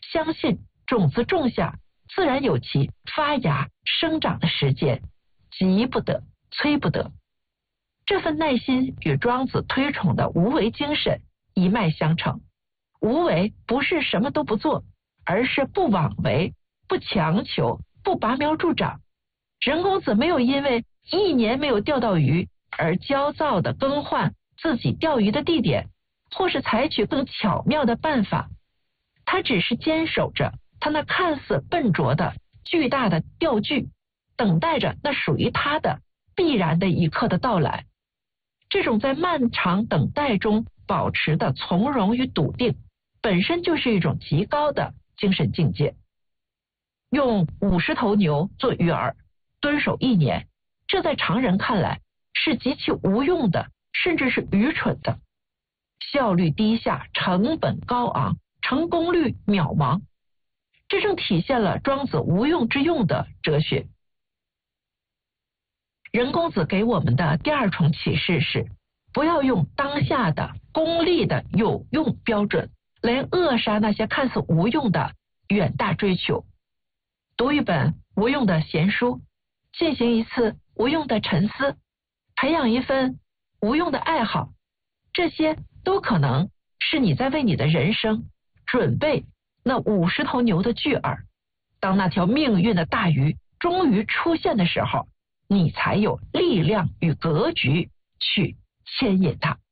相信种子种下，自然有其发芽生长的时间，急不得，催不得。这份耐心与庄子推崇的无为精神一脉相承。无为不是什么都不做，而是不妄为，不强求，不拔苗助长。任公子没有因为1年没有钓到鱼而焦躁地更换自己钓鱼的地点，或是采取更巧妙的办法，他只是坚守着他那看似笨拙的巨大的钓具，等待着那属于他的必然的一刻的到来。这种在漫长等待中保持的从容与笃定，本身就是一种极高的精神境界。用50头牛做鱼饵，蹲守1年，这在常人看来是极其无用的，甚至是愚蠢的。效率低下，成本高昂，成功率渺茫，这正体现了庄子无用之用的哲学。任公子给我们的第2重启示是，不要用当下的功利的有用标准来扼杀那些看似无用的远大追求。读一本无用的闲书，进行一次无用的沉思，培养一份无用的爱好，这些都可能是你在为你的人生准备那50头牛的巨饵。当那条命运的大鱼终于出现的时候，你才有力量与格局去牵引它。